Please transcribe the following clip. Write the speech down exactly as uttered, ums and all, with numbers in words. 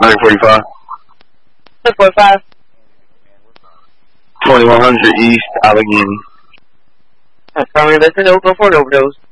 nine forty-five. ten forty-five. twenty-one hundred East Allegheny. That's probably that's an open for an overdose.